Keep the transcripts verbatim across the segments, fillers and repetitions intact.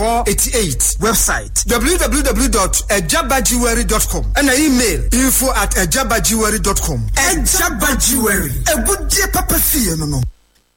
four eighty-eight. Website w w w dot ejabajiwari dot com and email info at ejabajiwari dot com. Ejabajiwari. A good day, Papa Fee, no no.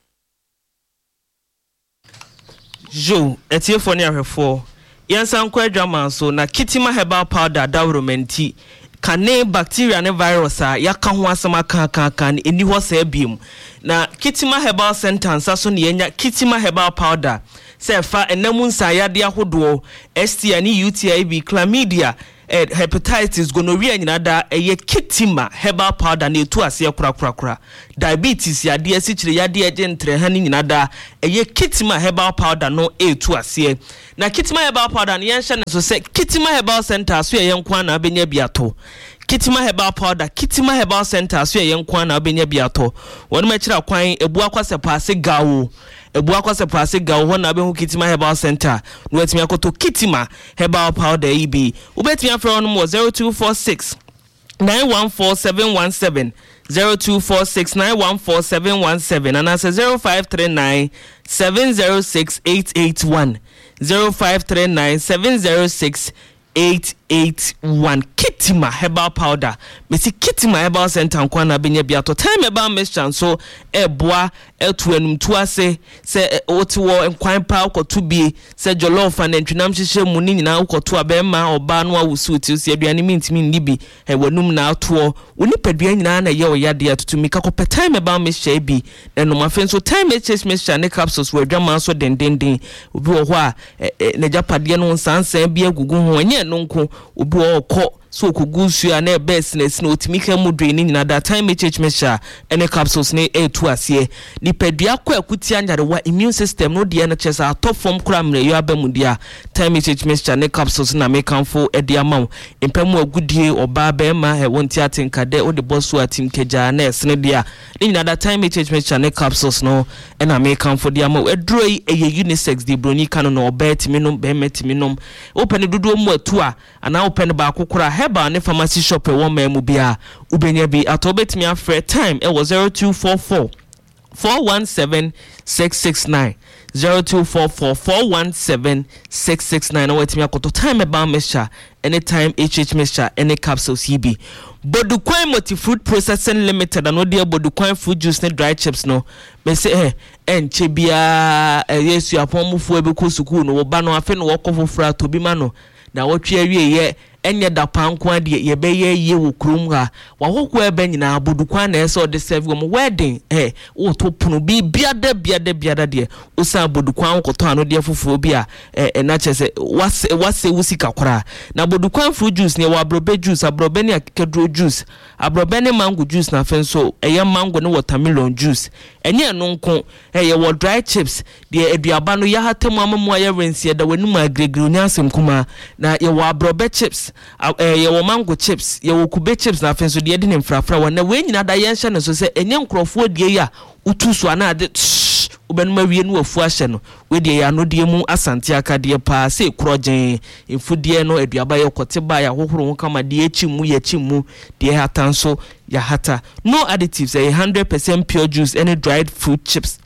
Jo, etie for near for. Yansan kwa drama so na Kitima herbal powder dawromenti. Kane bacteria ne virus a yaka ho asama kan kan kan eni ho sa biem na Kitima herbal center nsa so ne yenya Kitima herbal powder se fa enamu nsa yade ahodo S T I ni U T I B chlamydia eh, hepatitis gonorrhea nyina da eye Kitima herbal powder na etu ase kura kura kura diabetes yade asichire yade agentre ha ni nyina da eye Kitima herbal powder no etu ase na Kitima herbal powder na yensha ne so se Kitima herbal center so ye nkwa na abenya biato Kitima herbal powder Kitima herbal center so ye nkwa na abenya biato wonu ma kira kwan ebu akwase paase gawo ebu akwase paase gawo ho na abehu Kitima herbal center no wetimi akoto Kitima herbal powder ibi ubetimi afre onu mo zero two four six nine one four seven one seven zero two four six nine one four seven one seven and answer zero five three nine seven zero six eight eight one zero five three nine seven zero six eight eight one. Kitima herbal powder mesi Kitima herbal center nkwa na benya biato time herbal mixture so eboa etu enum tu ase se otiwo nkwan pa ukotu bi se jollof and entwinam hihye mu ni nyina ukotu abema oba no awusu ti se aduane mintimi nibi e wanum na ato oni padua nyina na ye oyade atutumi ka kopɛ time herbal mixture bi enum afen so time hs mixture ne capsules we dwama so dendenden obi wo ho a na japade no nsansan bi agugu ho enye no nko obi wo kɔ so kugusu ya na best na sino otimika mu drain nyina da time hh measure ene capsules ne etu ase ni pedua kwa akuti anyarewa immune system no de na chesa atop form kura mre yo abamudia time hh measure ne capsules na mekanfo e de amaw empemu agudie oba ba ma he wonti atenka de o de bosso atim keja na esne dia nyina da time hh measure ne capsules no e na mekanfo de amaw eduro yi eye unisex de broni kanu no obetimi no be metimi no open dudu mu atu a ana open ba kokora heba ne pharmacy shop e won memu bia ubenya bi atobetimi afre time e was zero two four four four one seven six six nine zero two four four four one seven six six nine o wetimi akoto time e ba mixture anytime hh mixture any capsules C B Bodukwan multi fruit processing limited and odia Bodukwan fruit juice ne dry chips no me say eh enche bia yesu apomufu ebeku suku no oba no afi no wokofo fra to bi ma no na wotwe awie ye enye da panko ade ye be ye ye wo krum ha wa hokko ebe nyina Bodukwan na eso de serve wo wedding eh wo to pono bi biada biada biada de usa Bodukwan koto ano de fufuo bi a eh na chese wase wase wusika kora na Bodukwan fruit juice ne wa abrobe juice abrobe ne akedro juice abrobe ne mango juice na fenso eye mango ne watermelon juice enye no nko eh ye wo dry chips de aduaba no ya hatemu amamu aye rensie da wanum agregre oni asem kuma na ye wo abrobe chips eh ye wo mango chips ye wo kube chips na fenso de de ne mfrafra wa na we nyina da yenhye ne so se enye nkrofo die ya utusu ana ade ubenuma wie no afu ahye no we de ya no de mu asante akade pa se krogen infudie no aduaba ye kote ba ya hohoro ho kama de echimu ye chimu de hatanso ya hata no additives a one hundred percent pure juice any dried fruit chips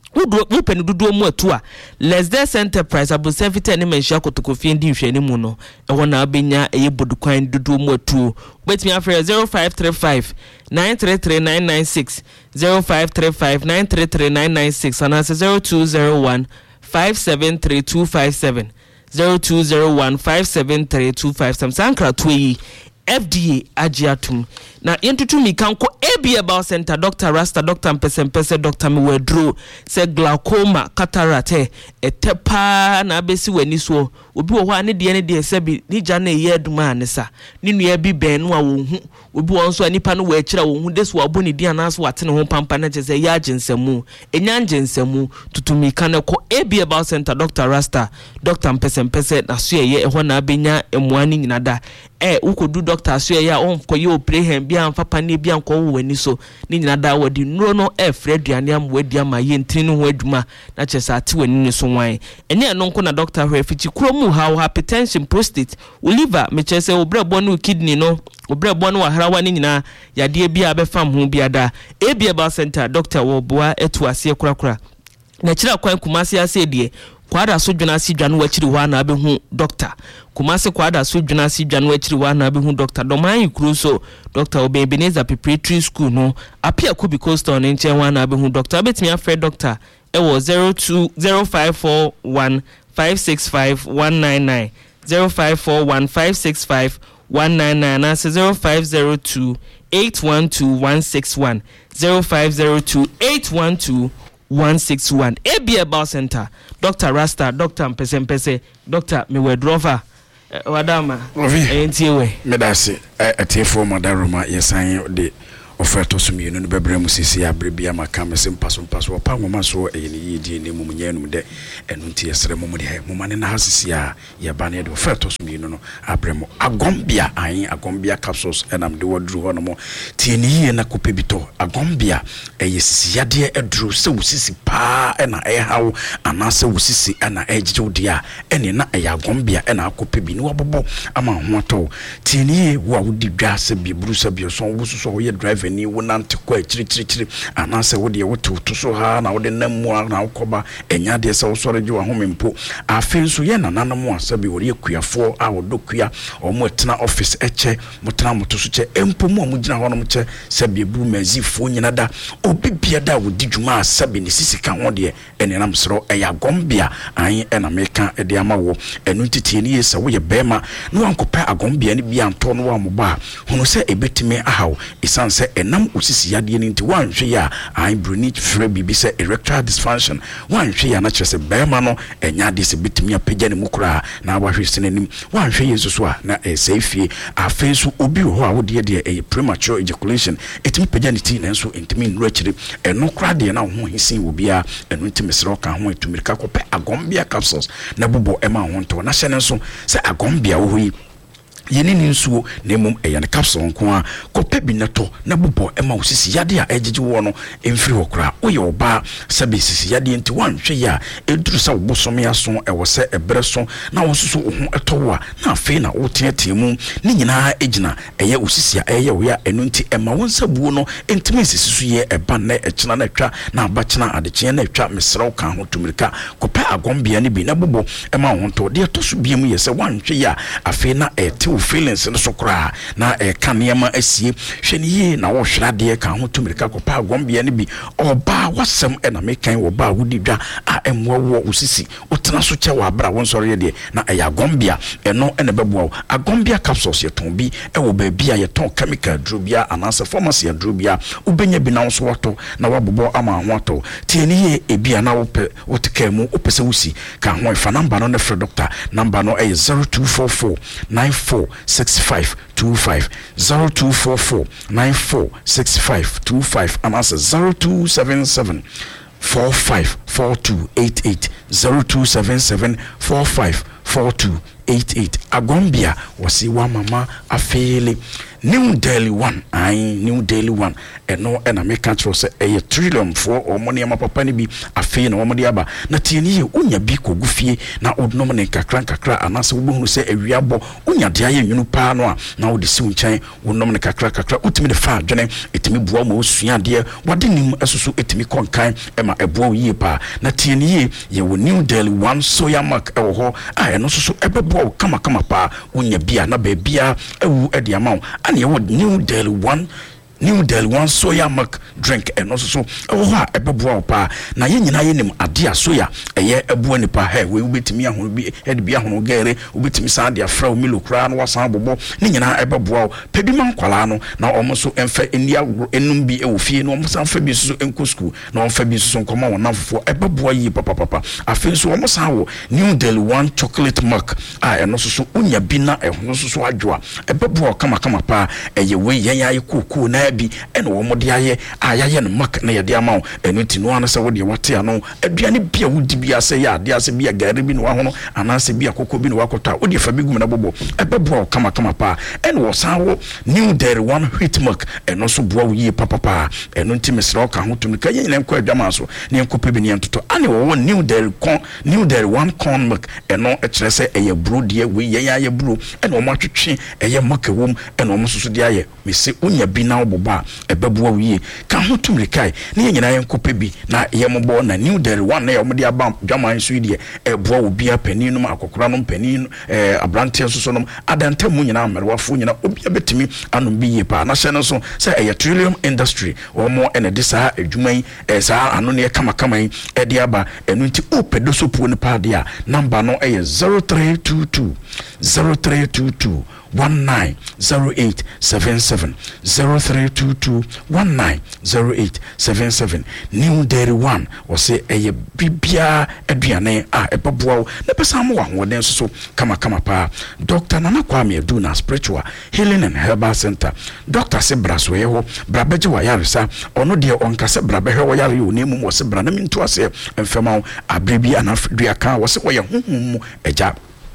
Udu pen dudu mu atua less than enterprise abu servite ni menhia kotokofie ndi hwani mu no e wona abenya eye Bodukwan dudu mu atu betimi afre zero five three five nine three three nine nine six zero five three five nine three three nine nine six and answer zero two zero one five seven three two five seven zero two zero one five seven three two five seven sankra twi F D A agiatum na yentutu mi kanko A B about center Doctor Rasta Doctor Mpesempese Doctor Miwedro se glaucoma cataract etepa na abesi wani so obi wo hwa ne de ne de se bi ni gya na ye aduma anesa ni nua bi ben no a wo hu obi won so anipa no wa kira wo hu deso wabo ne di anaso wate ne ho pampa na je se ya agensamu enya agensamu tutumi kanako A B about center Doctor Rasta Doctor Mpesempese na so ye ehwo na abenya emuani nyina da eh ukodu doctor so ya on ko ye operation bia amfa pane bia nko wo wani so ni nyina da wadi nuro no e freduane am wadi ama ye ntini no ho aduma na chesa ati wani ni so wan ene eno nko na doctor hwe fichi kromu how hypertension prostate liver me chese obrebo no kidney no obrebo no waharawa ni nyina yade bia be fam ho bia da ebia ba center doctor wo boa etu ase kura kura na kira kwan kumasi ase die kwada so dwena si dwan wachiri wa na abehu doctor Kumasi kwada so dwena si dwan wachiri wa na abehu doctor Doman Ikuru so Doctor Obenbeneza Preparatory School no apia Kubi Coastal ne nchen wa na abehu doctor betimi afre doctor e wo zero two zero five four one five six five one nine nine zero five four one five six five one nine nine and zero five zero two eight one two one six one zero five zero two eight one two one six one A B A Ball Center Doctor Rasta Doctor Mpese Mpese Doctor Miwedrova Wadama Entiwe Medasi Atiefo Madaruma Yesan de Oferto sumi no bebre musisi abrebia makam sem paso paso pa ngoma so eyini yidi ne mumunye no de enu nti yesre mumu de mumane na hasisi a ye ba ne de oferto sumi no no abremo agombia an agombia capsules enam de wodru ho no mo tieni ye na kopebito agombia eyesisi yade edru se wusisi pa ena ehawo anase wusisi ena ejije dia ene na eya agombia ena akopebi ni wabobo ama hoto tieni ye wo wudi dwa se bi brusa bi so wususo ye driver ni wonante kwa chiri chiri chiri anase wode woto to so ha na wode namu na ukoba enya de se wosore gye wa homempo afenso ye na nanamu asabi wori akuafo a wodokua omo etena office eche motena motoso che empo mu amugina ho no mche sabi ebru mazifo nyina da obibia da wodi dwuma asabi ne sisika ho de ene nam soro eya gombia an ena meka ede amawo enu titie ni yesa wo ye bema no ankopa agombia ne bia nto no wa moba hono se ebetime ahaw isanse enam usisi yade ni nti wanhwe ya an bruni frɛ bibi sɛ erectile dysfunction wanhwe ya na kyerɛ sɛ bɛrima no enya de sɛ bitimi apagya ne mukura na wahwe sinanim wanhwe yesu so a na ɛsɛ fie afei so obi ho a wode de ɛyɛ premature ejaculation etimi pagya ne ti na nso entimi nru akyire ɛno kra de na ho hisin wo bia ɛno ntimi srɛ ka ho etumirika kopɛ agombia capsules na bobɔ ɛma ho nto na hyɛ ne nso sɛ agombia wo yi yeni ni nsuo na emom eya ne capsule nko a kopa bi neto na bobɔ ema osisi yade a ejiji wo no emfiri hokra oye oba sabe sisi yade enti wanhwe ya eduru sa wobosome aso ewo se ebre so na wo soso ho etowo a na afei na wo teatemu ni nyina ejina eye osisi a eye wo ya enu enti ema wonsa buo no entimi sisi so ye eba na echina na atwa na abachina adekye na atwa mesrew kan ho tumirika kopa agombia ne bi na bobɔ ema ho nto de to so biemu ye se wanhwe ya afei na ete feelings no so kra na e kanema asie hwe ne ye na wo hwrade ka ho tumirika kopa agombia ne bi oba wasem e na mekan wo ba wodi dwa a emwo wo usisi otena so kye wa bra won sori de na e agombia eno ene beboa agombia capsules ye ton bi e wo ba bia ye ton chemical drobia anase pharmacy ya drobia ubenya bi na wo so wato na wabobo ama ho wato tie ne ye e bia na wo pe wotika mu opese wusi ka ho fa number no ne fre doctor number no e zero two four four nine four six five two five zero two four four nine four six five two five and answer zero two seven seven four five four two eight eight zero two seven seven four five four two eight eight agombia wasi wa mama afele New Daily One ai New Daily One eno ena meka tro se eye trillion for o money ama papa ni bi afei na o mode aba na tieni ye unya bi kogufie na odnom ne kakra kakra anase wo hunu se awiabo unya de aye nwunu pa no a na wo de si unchan wonnom ne kakra kakra utimi de fa adwene etimi boa ma osua de wode nim esusu etimi konkan ema eboa yie pa na tieni ye ye wo New Daily One soya mark e wo ho a eno susu ebeboa kama kama pa unya bia na ba bia ewu ede ama and you would New Daily One New Daily One soya milk drink and also so oh ha ebeboa pa na ye nyina ye nim ade asoya eye eboa nipa he we ubetimi ahonu bi head bi ahonu gere ubetimi sa ade afra milo kra no wasan bobo ni nyina ebeboa pe bi man kwala no na omo so emfa eni agro enum bi e wo fie no omo san fa bi so enko school na omo fa bi so nkoma wona fofo ebeboa yi papa papa afi so omo san wo New Daily One chocolate milk ah eno so so unya bi na ehonu so so adwoa ebeboa kama kama pa eye we yen aye kuku na bi eno wo mode aye ayaye no mak na yede ama eno tinu ana se wode wate ano aduane bia wudi bia se ya ade ase bia gari bi no wa hono anase bia kokko bi no wakota wode fa bi gum na bobo ebebo kama kama pa eno wo san wo New Daily One wheat milk eno so boa wo yi papa pa eno ntimesra ka ho tum ka yen nkwa adwama so ne nkope bi ne ntoto ane wo New Daily corn New Daily One corn milk eno e kire se eye bro de we yen aye bro eno mo atwetwe eye milk wom eno mo soso de aye me se unya bi na wo ba ebeboa wie ka ho tumrikai na ye nyina yenkope bi na ye mobo na new dairy one na ye omde aba dwaman so die eboa obi apani no akokora no pani eh abrante so so no adanta mu nyina amerwafo nyina obi abetimi anom bi ye pa na hye no so say eh trillium industry omo ene de saa adwuman eh saa ano ne kama kama e de aba enu nti opedo so pu ne pa de a number no eh zero three two two zero three two two one nine zero eight seven seven zero three two two one nine zero eight seven seven new dairy one or say a bibia aduane a epeboa na pesa mo wa hoden so kama kama pa Doctor Nana Kwame Aduna Spiritual Healing and Herbal Center Doctor se braso ye ho brabeje wa yaresa ono de onka se brabehe wo yare yo nemu wo se bra na minto ase emfema abrebi anafdua kan wo se wo ye honhom eja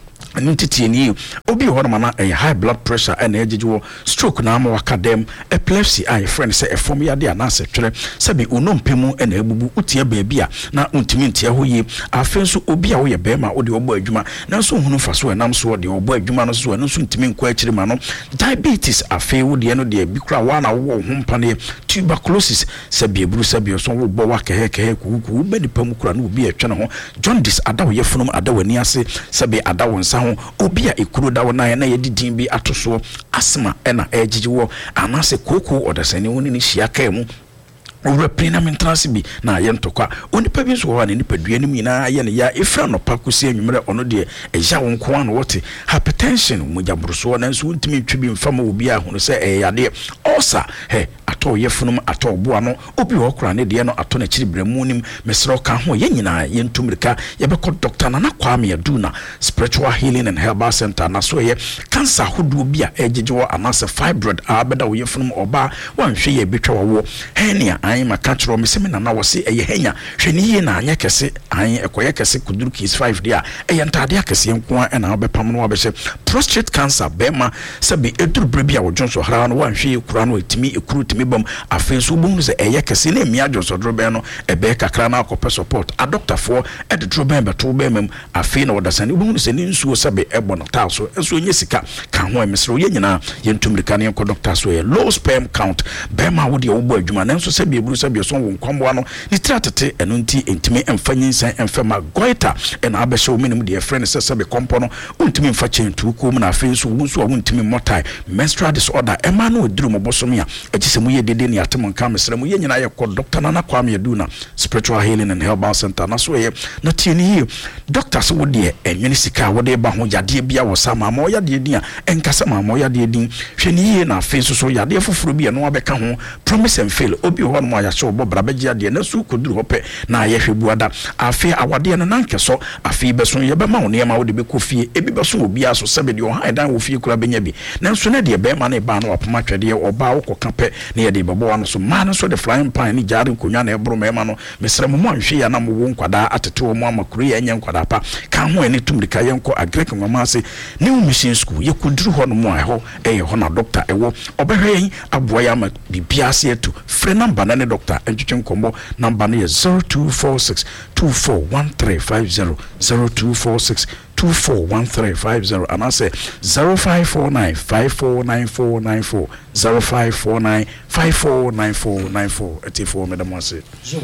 Nintitieni obi horma na a high blood pressure and ejiwo stroke na ma wakadem epilepsy a friend say e form ya de anase twere sabi onompemu na ebubu utie baabi a na untimi ntia hoye afenso obi a wo ye bema wo de obo adwuma na so hunu faso enam so de obo adwuma no so no so ntimi nkwa akiri ma no diabetes afe wo de no de bi kura wa na wo ho mpane tuberculosis sabi eburu sabi so wo bo wa kehe kehe kuku be nipa mu kura no obi atwe no ho jaundice adawo ye funum adawani ase sabi adawo nsa obi a ekuru da wona na ye didin bi atoso asma ena ejijiwo anase koko odasani woni ni shiaka mu owura prina mentrance bi na ye ntokwa onipa bi so ho na nipa dua nim nyina ye ne ya efra no pakosi anwumre ono de eja wonko an wote hypertension mujabruso na nso ntimi twibi mfama obi a hono se e yade osa he ato ye funum ato boa no obi ho kra ne de no ato na kiri bremu nim mesro ka ho ye nyina ye ntumrika ye be ko Doctor Nana Kwame Aduna Spiritual Healing and Herbal Center na so ye cancer hodu bi a ejejewo anase fibroid a beda wo ye funum oba wanhwe ye betwa wo henia an makachro mesemi na na wose eye henya hweni ye na anya kese an ekoye kese kuduru case five dia eye ntade akese nko a na obepam no obehye prostate cancer bema sabi eduru brebi a wojonso hara no wanhwe ye kura no etimi ekuru timi bom afenso bom se eye kese na emi ajonso drobe no ebe kakra na akopɛ support a doctor for e de drobe beto bemem afi na wodasane bom se ni nsuo sabi ebo no ta so enso nye sika ka ho emesro ye nyina ye ntumrika ne ko doctor so ye low sperm count bema wo de wo bo adwuma na enso sabi eburu sabi so won kwamboa no ni tratete eno nti entimi emfanyin san emfema goita ena abɛhye wo menim de friend se sabi kompo no untimi mfa chentu ko mu na afi so wo so untimi motai menstrual disorder ema no oduru mo bosom ya ejise mu ye dede ne atem nka mesra mu ye nyina ye ko Doctor Nana Kwame Aduna Spiritual Healing and Herbal Center na so ye na tieni hi doctors wo de enwene sika wo de ba ho yade bia wo sama ma yade din a enkasa ma ma yade din hwene hi na afi so so yade foforo bi no abeka ho promise and fail obi ho no ya hye obo brabeji ade na su koduru hope na ye hwebuada afi awade na nankeso afi beso ye be ma wo ne ma wo de be kofie ebi beso obi aso sebe de o han dan wo fie kura benya bi nanso na de be ma na ba na wapoma twede oba wo kokape na ye de bebo wa no so ma no so de flying pan ni jare konwa na ebro me ma no mesre mo anhwe ya na mo wo nkwada atete wo mo amakuru ye nya nkwada pa ka ho ene tumrika ye nko agrek nwama ase new mission school ye koduru ho no mo a ho e ho na doctor ewo obehwe yin aboa ya ma bibia ase etu free number na ne doctor entwetwe nkombo number no ye zero two four six two four one three five zero zero two four six two four one three five zero and I say zero five four nine five four nine four nine four zero five four nine five four nine four nine four eighty-four madam wase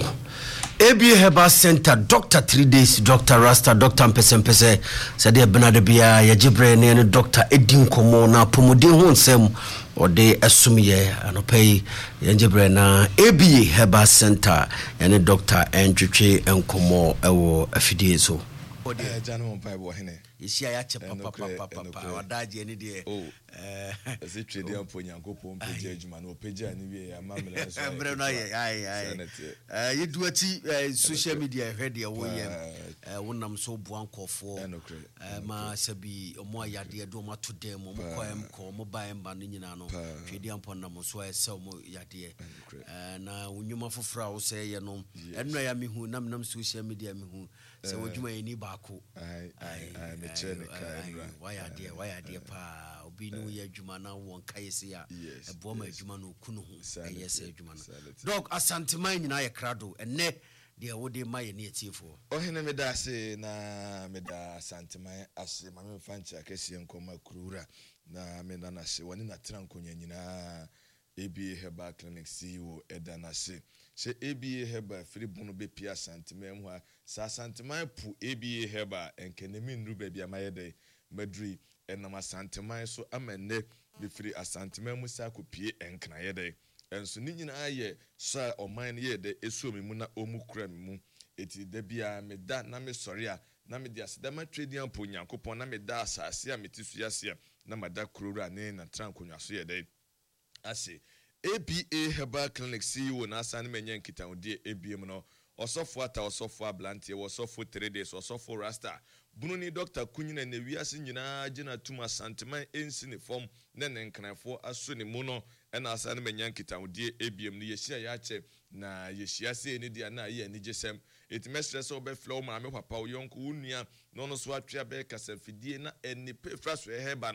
A B A Herbal Center Doctor three days Doctor Rasta Doctor Mpese Sade Benade Bia ya Jibre ne Doctor Edin Komo na pomodin ho nsem ode asumye anopei ya Jibre na A B A Herbal Center ya Doctor Entwetwe Enkomo ewo afidie so ode jana mo pai bo hene isi ya che papa papa papa wadaje ni de eh ese trade am po nyankopon peje adwuma no peje ani wie ya mamle so ebre no ye ai ai eh yedu ati social media hwede wo ye eh wonam so buankofo eh ma sabi omo ayade do ma to dem mo ko em ko mo ba em ba no nyina no trade am po nam so ese mo yade eh na wonyuma fofora wo se ye no enno ya mehu nam nam social media mehu se wodwuma ye ni baako ai ai me chene kai why idea why idea pa obi no ye adwuma na won kai se ya ebo ma adwuma no kunu hu eye se adwuma no dog asanteman nyina ye krado enne de wode ma ye ne etiefo ohene me da se na me da asanteman ase ma me fanchi akese nkoma kurura na me na na se woni na trankonya nyina A B A Herbal Clinic C E O Edanase. She A B A Herbal free bono be pia santimem wa sa santimai pu A B A Herbal enkenemi nru baby amayede madri enama santimai so amene be free asantimai musa ko pie enknayede enso ni nyina aye so oman ye de esuomi mu na omu kura mu eti da bia me da na me sori a na me dia se da ma trading po nyankopon na me da asase a metisu yase na mada kurura ne na trankonwa so ye de ase A B A Herbal Clinic C E O na asan menye nkita odi A B M no osofo ata osofo ablante osofo three days osofo rasta bunu ni doctor kunyina na wiase nyina gina tuma santeman ensi ne form na ne nkranfo aso ne mu no na asan menye nkita odi A B M no yehia ya che na yehia se ni dia na ye ni jesem etimestre so be flow ma me papa yonko unua no no so atwa be kasafidie na eni pefra so heba